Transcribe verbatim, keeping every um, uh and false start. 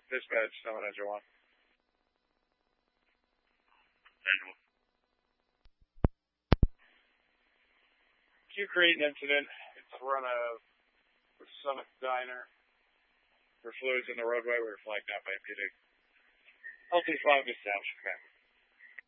Dispatch, Summit Engine one. Engine one. Q create an incident. It's run a Summit Diner. For fluids in the roadway, we were flagged out by M P D. L T five established. Okay.